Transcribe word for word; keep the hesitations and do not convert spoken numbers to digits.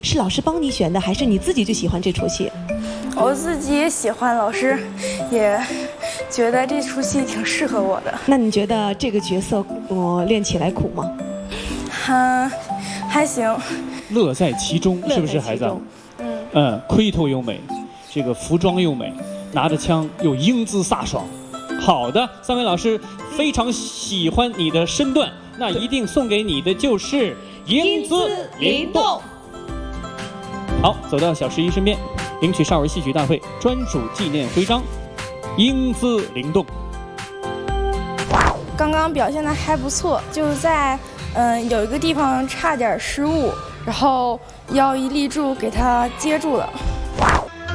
是老师帮你选的，还是你自己就喜欢这出戏？ 我自己也喜欢，老师也觉得这出戏挺适合我的。 那你觉得这个角色我、呃、练起来苦吗？ 还还行， 乐在其中，是不是孩子？嗯嗯，盔头又美，这个服装又美，拿着枪又英姿飒爽。好的，三位老师非常喜欢你的身段，那一定送给你的就是英姿灵动。好，走到小十一身边，领取少儿戏曲大会专属纪念徽章，英姿灵动。 刚刚表现的还不错，就在嗯、呃、有一个地方差点失误，然后腰一立住给他接住了。